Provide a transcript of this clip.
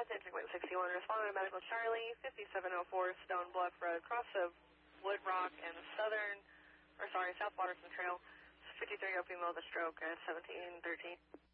Atlantic Wind 61, responding to Medical Charlie, 5704 Stone Bluff Road, cross of Wood Rock and South Waterson Trail, 53 OP Mill, the stroke at 1713.